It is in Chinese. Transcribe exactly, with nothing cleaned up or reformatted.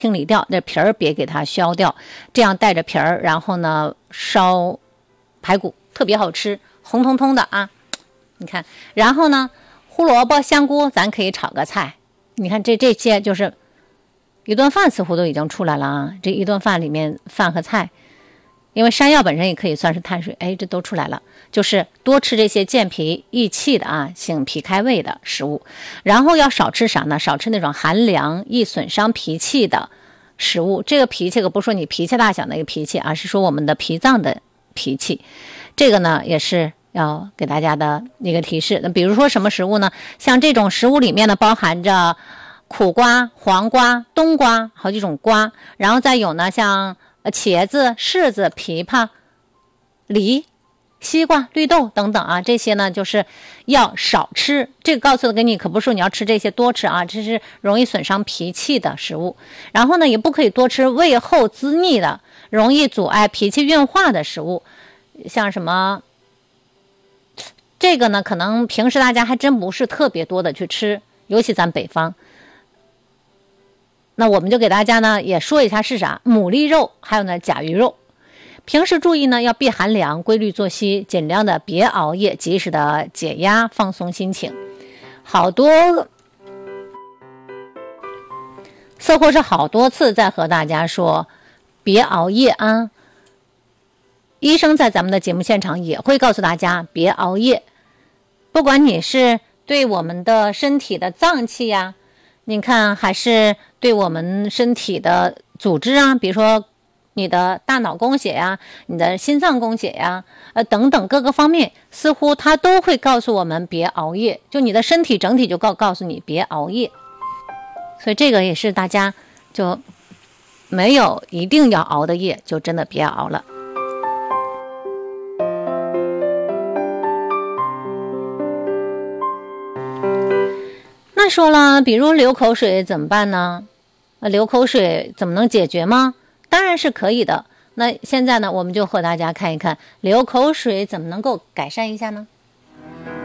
清理掉，这皮儿别给它削掉，这样带着皮儿，然后呢烧排骨特别好吃，红彤彤的啊，你看，然后呢胡萝卜、香菇咱可以炒个菜，你看这这些就是一顿饭似乎都已经出来了啊，这一顿饭里面饭和菜。因为山药本身也可以算是碳水，哎，这都出来了，就是多吃这些健脾益气的啊，醒脾开胃的食物，然后要少吃啥呢？少吃那种寒凉易损伤脾气的食物。这个脾气可不是说你脾气大小那个脾气，而是说我们的脾脏的脾气。这个呢也是要给大家的一个提示。那比如说什么食物呢？像这种食物里面呢包含着苦瓜、黄瓜、冬瓜好几种瓜，然后再有呢像茄子、柿子、枇杷、梨、西瓜、绿豆等等啊，这些呢就是要少吃。这个告诉给你，可不是说你要吃这些多吃啊，这是容易损伤脾气的食物。然后呢，也不可以多吃味厚滋腻的、容易阻碍脾气运化的食物，像什么这个呢，可能平时大家还真不是特别多的去吃，尤其咱北方。那我们就给大家呢也说一下是啥，牡蛎肉，还有呢甲鱼肉。平时注意呢要避寒凉，规律作息，尽量的别熬夜，及时的解压放松心情。好多似乎是好多次在和大家说别熬夜啊，医生在咱们的节目现场也会告诉大家别熬夜，不管你是对我们的身体的脏器呀、啊你看还是对我们身体的组织啊，比如说你的大脑供血呀、你的心脏供血呀、呃等等各个方面，似乎它都会告诉我们别熬夜，就你的身体整体就告告诉你别熬夜。所以这个也是大家就没有一定要熬的夜，就真的别熬了。那说了，比如流口水怎么办呢？流口水怎么能解决吗？当然是可以的。那现在呢，我们就和大家看一看流口水怎么能够改善一下呢？